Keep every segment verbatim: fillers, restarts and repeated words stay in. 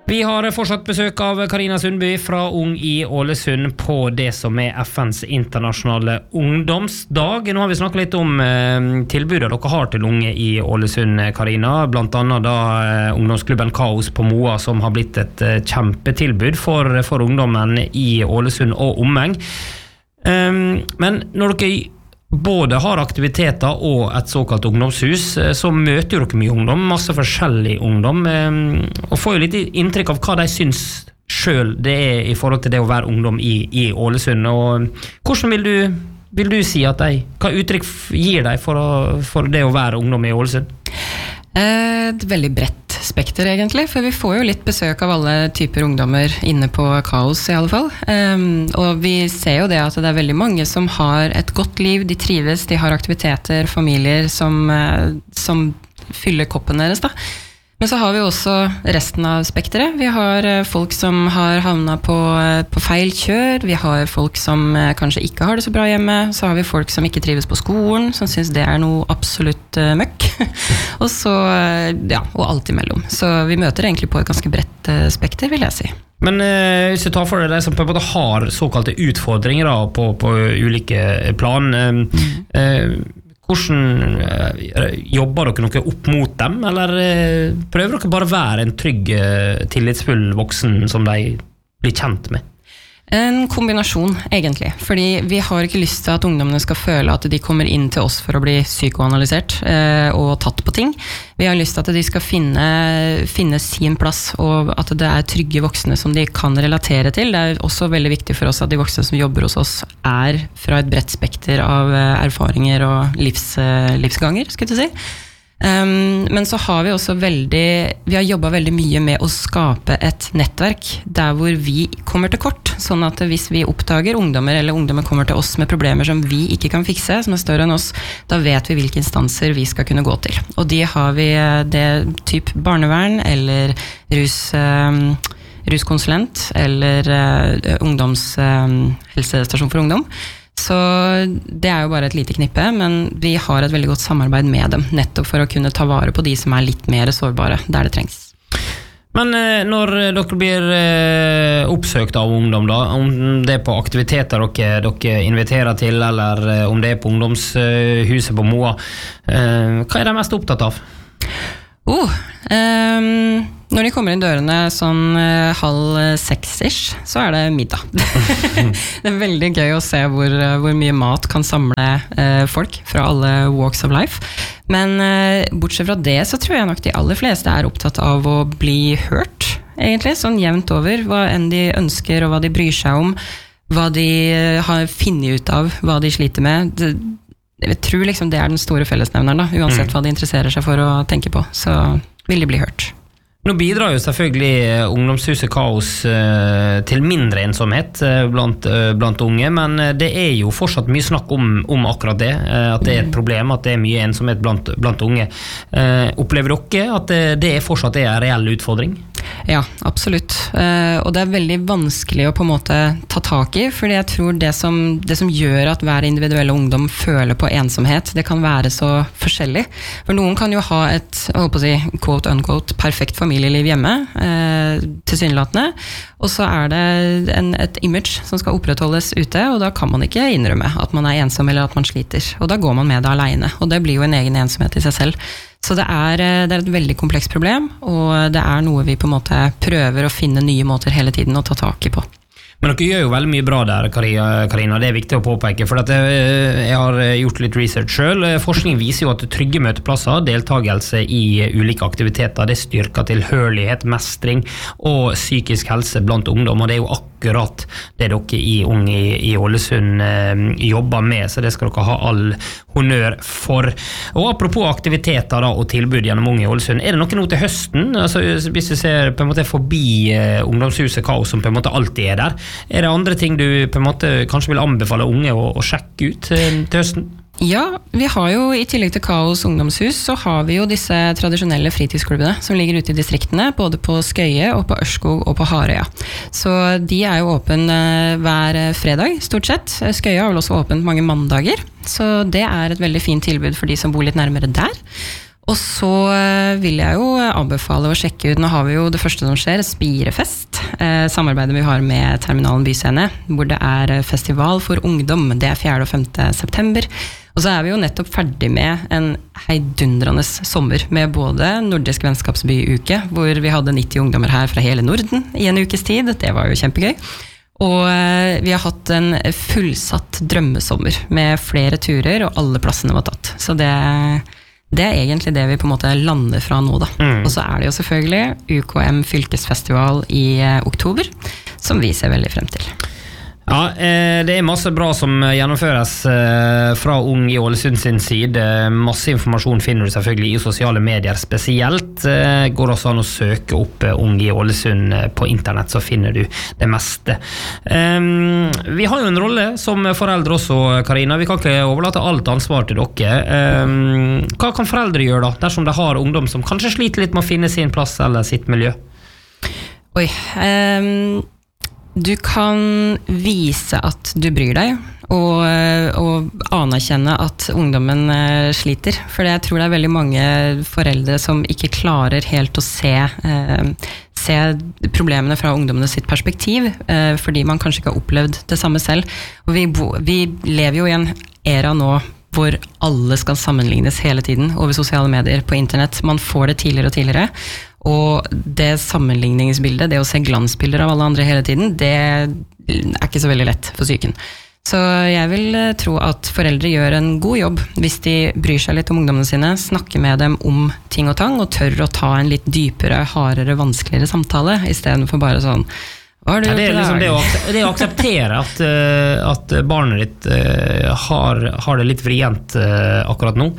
Vi har fortsatt besøk av Karina Sundby fra Ung i Ålesund på det som er F N's internasjonale ungdomsdag. Nå har vi snakket litt om eh, tilbudet dere har til unge i Ålesund, Karina. Blant annet da eh, ungdomsklubben Kaos på Moa, som har blitt et eh, kjempetilbud for, for ungdommen i Ålesund og omheng. Um, men når dere både har aktiviteter og et såkalt ungdomshus, så møter dere mye ungdom, masse forskjellig ungdom, og får jo litt inntrykk av hva de syns selv det er i forhold til det å være ungdom i, i Ålesund. Og hvordan vil du, vil du si at de, hva uttrykk gir de for, å, for det å være ungdom i Ålesund? Et veldig bredt spekter egentlig, for vi får jo litt besøk av alle typer ungdommer inne på Kaos i alle fall. Um, og vi ser jo det at det er veldig mange som har et godt liv, de trives, de har aktiviteter, familier som, uh, som fyller koppen deres da. Men så har vi også resten av spekteret. Vi har folk som har havnet på, på feil kjør, vi har folk som kanskje ikke har det så bra hjemme, så har vi folk som ikke trives på skolen, som synes det er noe absolutt uh, møkk. og så, ja, og alt imellom. Så vi møter egentlig på et ganske bredt uh, spekter, vil jeg si. Men eh, hvis du tar for deg de som på en måte har såkalte utfordringer da, på, på ulike plan, eh, eh, hvordan eh, jobber dere noe opp mot dem, eller eh, prøver dere bare å være en trygg, eh, tillitsfull voksen som de blir kjent med? En kombinasjon, egentlig. Fordi vi har ikke lyst til at ungdommene skal føle at de kommer inn til oss for å bli psykoanalysert eh, og tatt på ting. Vi har lyst til at de skal finne, finne sin plass, og at det er trygge voksne som de kan relatere til. Det er også veldig viktig for oss at de voksne som jobber hos oss er fra et bredt spekter av erfaringer og livs, livsganger, skulle jeg si. Um, men så har vi også veldig, vi har jobbet veldig mye med å skape et nettverk der hvor vi kommer til kort, sånn at hvis vi oppdager ungdommer, eller ungdommer kommer til oss med problemer som vi ikke kan fikse, som er større enn oss, da vet vi hvilke instanser vi skal kunne gå til. Og de har vi det typ barnevern, eller rus, um, ruskonsulent, eller uh, ungdomshelsestasjon um, for ungdom. Så det er jo bare et lite knippe, men vi har et veldig godt samarbeid med dem, nettopp for å kunne ta vare på de som er litt mer sårbare, der det trengs. Men når dere blir oppsøkt av ungdom da, om det er på aktiviteter dere, dere inviterer til, eller om det er på ungdomshuset på Moa, hva er de mest opptatt av? Oh, um, når de kommer inn dørene sånn uh, halv seks-ish, så er det middag. Det er veldig gøy å se hvor, hvor mye mat kan samle uh, folk fra alle walks of life. Men uh, bortsett fra det, så tror jeg nok de aller fleste er opptatt av å bli hørt, egentlig, sånn jevnt over, hva enn de ønsker og hva de bryr seg om, hva de har funnet ut av, hva de sliter med. Det, jeg tror liksom det er den store fellesnevneren da, uansett hva de interesserer seg for å tenke på, så vil de bli hørt. Nå bidrar jo selvfølgelig ungdomshuset Kaos eh, til mindre ensomhet eh, blant, eh, blant unge, men det er jo fortsatt mye snakk om, om akkurat det, eh, at det er et problem, at det er mye ensomhet blant, blant unge. Eh, opplever dere at det, det er fortsatt er en reell utfordring? Ja, absolutt. Uh, og det er veldig vanskelig å på en måte ta tak i, fordi jeg tror det som, det som gjør at hver individuelle ungdom føler på ensomhet, det kan være så forskjellig. For noen kan jo ha et, jeg håper å si, quote unquote, perfekt familieliv hjemme, uh, tilsynelatende, og så er det en, et image som skal opprettholdes ute, og da kan man ikke innrømme at man er ensom eller at man sliter. Og da går man med det alene, og det blir jo en egen ensomhet i seg selv. Så det er, det er et veldig komplekst problem, og det er noe vi på en måte prøver å finne nye måter hele tiden å ta tak i på. Men dere gjør jo veldig mye bra der, Karina, det er viktig å påpeke, for at jeg har gjort litt research selv. Forskning viser jo at trygge møteplasser, deltagelse i ulike aktiviteter, det styrker tilhørighet, mestring og psykisk helse blant ungdom, og det er jo akkurat det dere i Ung i, i Ålesund eh, jobber med, så det skal dere ha all honnør for. Og apropos aktiviteter da, og tilbud gjennom Ung i Ålesund, er det noe nå til høsten? Altså, hvis du ser på en måte forbi eh, ungdomshuset Kaos, som på en måte alltid er der, er det andre ting du på en måte kanskje vil anbefale unge å, å sjekke ut eh, til høsten? Ja, vi har jo i tillegg til Kaos ungdomshus, så har vi jo disse tradisjonelle fritidsklubbene som ligger ute i distriktene, både på Skøye og på Ørskog og på Harøya. Så de er jo åpne hver fredag, stort sett. Skøye har vel også åpent mange mandager, så det er et veldig fint tilbud for de som bor litt nærmere der. Og så vil jeg jo anbefale å sjekke ut, nå har vi jo det første som skjer, Spirefest, eh, samarbeidet vi har med Terminalen Byscene, hvor det er festival for ungdom, det er fjerde og femte september. Og så er vi jo nettopp ferdig med en heidundrende sommer, med både Nordisk Vennskapsbyuke, hvor vi hadde nitti ungdommer her fra hele Norden i en ukes tid, det var jo kjempegøy. Og vi har hatt en fullsatt drømmesommer, med flere turer, og alle plassene var tatt. Så det Det er egentlig det vi på en måte lander fra nå da. Mm. Og så er det jo selvfølgelig U K M Fylkesfestival i oktober, som vi ser veldig frem til. Ja, det er masse bra som gjennomføres fra Ung i Ålesund sin side. Masse informasjon finner du selvfølgelig i sosiale medier spesielt. Går også an å søke opp Ung i Ålesund på internett, så finner du det meste. Vi har jo en rolle som foreldre også, Karina. Vi kan ikke overlate alt ansvar til dere. Hva kan foreldre gjøre da, dersom de har ungdom som kanskje sliter litt med å finne sin plass eller sitt miljø? Oi, um du kan vise at du bryr deg, og, og anerkjenne at ungdommen sliter. For jeg tror det er veldig mange foreldre som ikke klarer helt å se, eh, se problemene fra ungdommene sitt perspektiv, eh, fordi man kanskje ikke har opplevd det samme selv. Og vi, bo, vi lever jo i en era nå hvor alle skal sammenlignes hele tiden over sosiale medier, på internett. Man får det tidligere og tidligere. Og det sammenligningsbildet, det å se glansbilder av alle andre hele tiden, det er ikke så veldig lett for psyken. Så jeg vil tro at foreldre gjør en god jobb hvis de bryr seg litt om ungdommene sine, snakker med dem om ting og tang, og tør å ta en litt dypere, hardere, vanskeligere samtale, i stedet for bare sånn Ja, det er liksom det å, det å akseptere at, at barnet ditt uh, har, har det litt vrient uh, akkurat nå.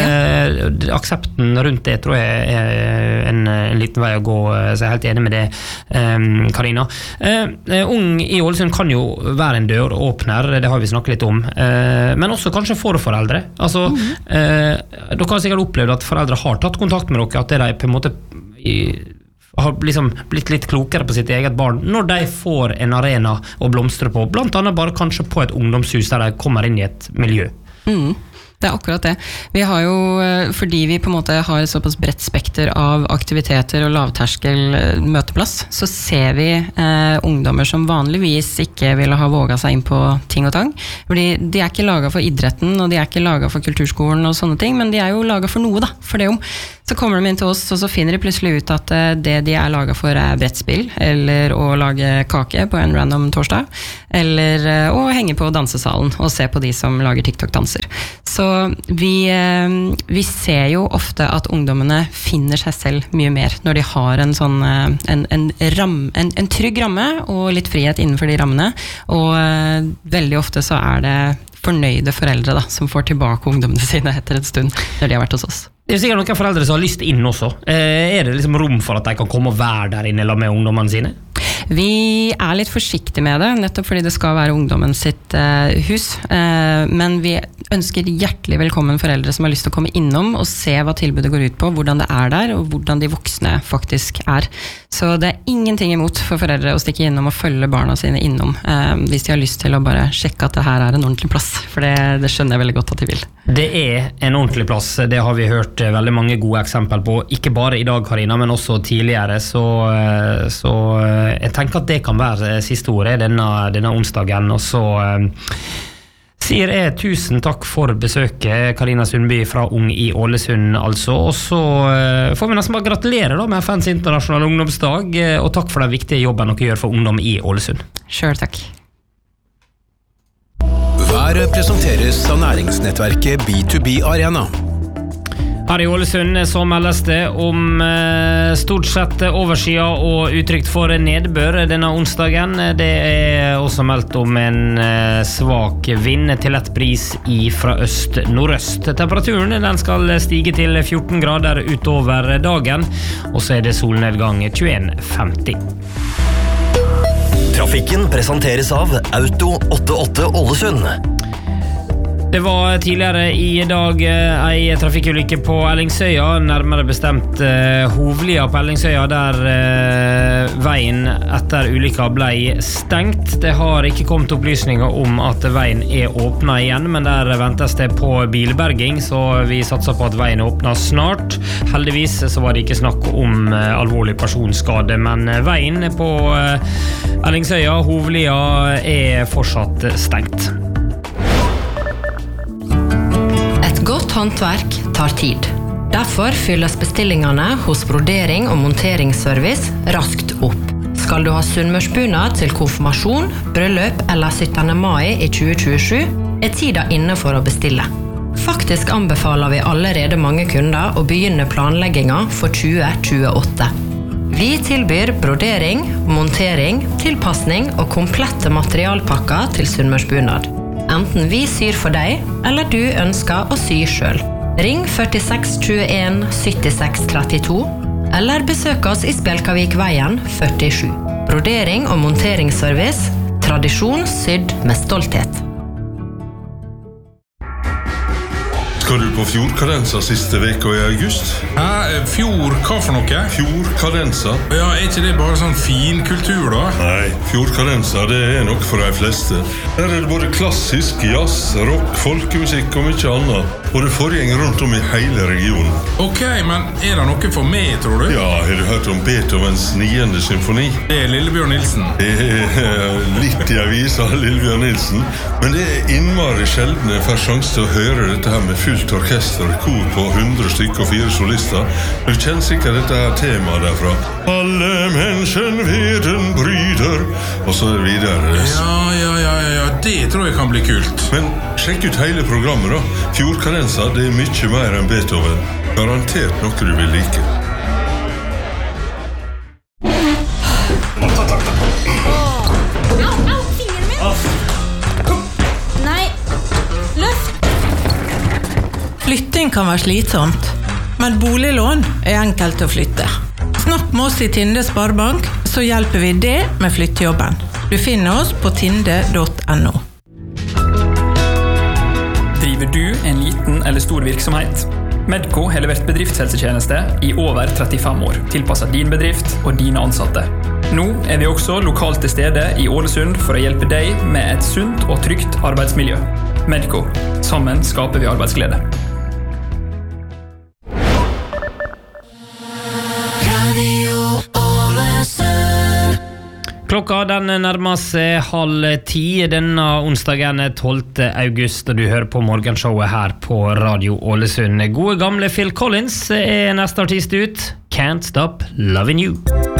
Uh, aksepten rundt det tror jeg er en, en liten vei å gå, så jeg er helt enig med det, um, Karina. Uh, Ung i Ålesund kan jo være en døråpner, det har vi snakket litt om, uh, men også kanskje for foreldre. Altså, mm-hmm. uh, dere har sikkert opplevd at foreldre har tatt kontakt med dere, at det er på en måte i har liksom blitt litt klokere på sitt eget barn når de får en arena å blomstre på, blant annet bare kanskje på et ungdomshus der de kommer inn i et miljø. Mm. Det er akkurat det. Vi har jo, fordi vi på en måte har et såpass bredt spekter av aktiviteter og lavterskel møteplass, så ser vi eh, ungdommer som vanligvis ikke ville ha våget seg inn på ting og tang. Fordi de er ikke laget for idretten, og de er ikke laget for kulturskolen og sånne ting, men de er jo laget for noe da, for det om. Så kommer de inn til oss, og så finner de plutselig ut at det de er laget for er brettspill, eller å lage kake på en random torsdag, eller å henge på dansesalen og se på de som lager TikTok-danser. Så vi, vi ser jo ofte at ungdommene finner seg selv mye mer når de har en sånn en, en, ram, en, en trygg ramme og litt frihet innenfor de rammene, og veldig ofte så er det fornøyde foreldre da, som får tilbake ungdommene sine etter en stund når de har vært hos oss. Det er sikkert noen foreldre som har lyst inn også. Eh, er det liksom rom for at de kan komme og være der inne med ungdommene sine? Vi er litt forsiktige med det, nettopp fordi det skal være ungdommen sitt eh, hus. Eh, men vi ønsker hjertelig velkommen foreldre som har lyst til å komme innom og se hva tilbudet går ut på, hvordan det er der, og hvordan de voksne faktisk er. Så det er ingenting imot for foreldre å stikke innom og følge barna sine innom, eh, hvis de har lyst til å bare sjekke at det her er en ordentlig plass, for det, det skjønner jeg veldig godt at de vil. Det er en ordentlig plass, det har vi hørt veldig mange gode eksempel på, ikke bare i dag, Karina, men også tidligere, så, så jeg tenker at det kan være siste ordet denne, denne onsdagen, og så sier jeg tusen takk for besøket, Karina Sundby fra Ung i Ålesund altså, og så får vi nesten bare gratulere da med F N's internasjonale ungdomsdag, og takk for den viktige jobben dere gjør for ungdom i Ålesund. Selv takk. Været presenteres av næringsnettverket B to B Arena. Her i Ålesund så meldes det om eh, stort sett overskya og utrygt for nedbør denne onsdagen. Det er også meldt om en eh, svak vind til lett bris i fra øst-nordøst. Temperaturen den skal stige til fjorten grader utover dagen, og så er det solnedgang tjueen femti. Trafikken presenteres av Auto åttiåtte Ålesund. Det var tidligere i dag ei trafikkulykke på Ellingsøya, nærmere bestemt eh, Hovlia på Ellingsøya, der eh, veien etter ulykka ble stengt. Det har ikke kommet opplysninger om at veien er åpnet igjen, men der ventes det på bilberging, så vi satser på at veien åpner snart. Heldigvis så var det ikke snakk om eh, alvorlig personskade, men veien på eh, Ellingsøya, Hovlia, er fortsatt stengt. Godt håndverk tar tid. Derfor fylles bestillingene hos Brodering og Monteringsservice raskt opp. Skal du ha sunnmørsbunad til konfirmasjon, bryllup eller syttende mai i tjue tjuesju, er tida inne for å bestille. Faktisk anbefaler vi allerede mange kunder å begynne planlegginga for tjue tjueåtte. Vi tilbyr brodering, montering, tilpassning og komplette materialpakker til sunnmørsbunad. Enten vi syr for deg, eller du ønsker å sy selv. Ring førtiseks tjueen syttiseks trettito, eller besøk oss i Spjelkavik-veien førtisju. Brodering og monteringsservice, tradisjon sydd med stolthet. Skal du på Fjordkadensa siste veka i august? Hæ? Fjord, hva for noe? Fjordkadensa? Ja, er ikke det bare sånn fin kultur da? Nei, Fjordkadensa det er nok for de fleste. Der er det både klassisk, jazz, rock, folkemusikk og mye annet. Og det foregår rundt om i hele regionen. Ok, men er det noe for meg, tror du? Ja, har du hørt om Beethovens niende symfoni? Det er Lillebjørn Nilsen. Det er litt i avisa, Lillebjørn Nilsen. Men det er innmari sjelden jeg får sjanse til å høre dette her med fullt orkester og kor på hundre stykker og fire solister. Du kjenner sikkert dette her temaet derfra. Alle mennesken veden bryter, og så er det videre. Ja, ja, ja, ja, det tror jeg kan bli kult. Men sjekk ut hele programmet da. Fjordkadensa, det er mye mer enn Beethoven. Garantert noe du vil like. Flytting kan være slitsomt, men boliglån er enkelt å flytte. Snakk med oss i Tinde Sparebank, så hjelper vi det med flyttejobben. Du finner oss på tinde punktum no. Driver du en liten eller stor virksomhet? Medco har levert bedriftshelsetjeneste i over trettifem år, tilpasset din bedrift og dine ansatte. Nå er vi også lokalt til stede i Ålesund for å hjelpe deg med et sunt og trygt arbeidsmiljø. Medco. Sammen skaper vi arbeidsglede. Klokka den nærmer seg halv ti denne onsdagen tolvte august, og du hører på morgenshowet her på Radio Ålesund. Gode gamle Phil Collins er neste artist ut. Can't Stop Loving You.